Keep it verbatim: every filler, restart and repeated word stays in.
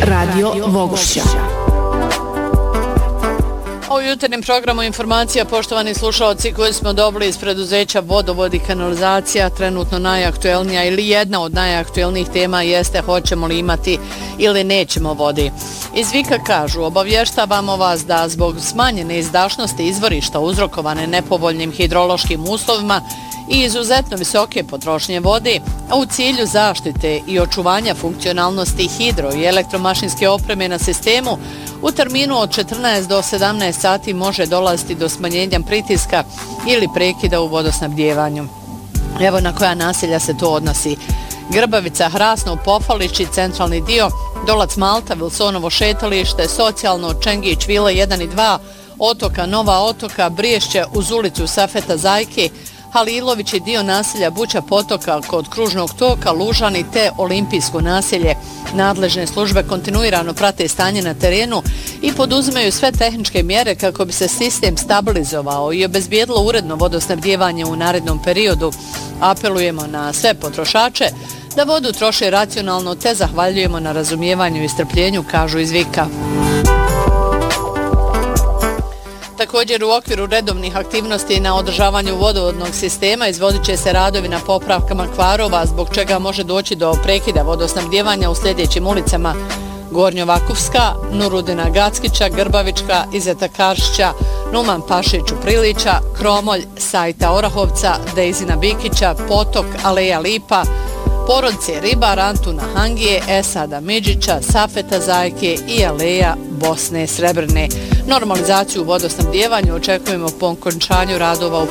Radio Vogošća. U jutarnjem programu informacija, poštovani slušalci, koji smo dobili iz preduzeća Vodovod i kanalizacija, trenutno najaktuelnija ili jedna od najaktuelnijih tema jeste hoćemo li imati ili nećemo vodi. Iz Vika kažu, obavještavamo vas da zbog smanjene izdašnosti izvorišta uzrokovane nepovoljnim hidrološkim uslovima i izuzetno visoke potrošnje vode, a u cilju zaštite i očuvanja funkcionalnosti hidro i elektromašinske opreme na sistemu, u terminu od četrnaest do sedamnaest sati može dolaziti do smanjenja pritiska ili prekida u vodosnabdjevanju. Evo na koja naselja se to odnosi. Grbavica, Hrasno, Pofalići, centralni dio, Dolac Malta, Vilsonovo šetalište, Socijalno, Čengić, Vile jedan i dva, Otoka, Nova Otoka, Briješće uz ulicu Safeta Zajke, Halilović i dio naselja Buća Potoka kod Kružnog toka, Lužani te Olimpijsko naselje. Nadležne službe kontinuirano prate stanje na terenu i poduzimaju sve tehničke mjere kako bi se sistem stabilizovao i obezbijedilo uredno vodosnabdjevanje u narednom periodu. Apelujemo na sve potrošače da vodu troše racionalno te zahvaljujemo na razumijevanju i strpljenju, kažu iz Vika. Također u okviru redovnih aktivnosti na održavanju vodovodnog sistema izvodit će se radovi na popravkama kvarova, zbog čega može doći do prekida vodosnabdjevanja u sljedećim ulicama: Gornjovakovska, Nurudina Gackića, Grbavička, Izeta Karšića, Numan Pašiću Prilića, Kromolj, Sajta Orahovca, Dejzina Bikića, Potok, Aleja Lipa, Porodce Ribar, Antuna Hangije, Esada Midžića, Safeta Zajke i Aleja Bosne Srebrne. Normalizaciju u vodosnabdjevanju očekujemo po okončanju radova u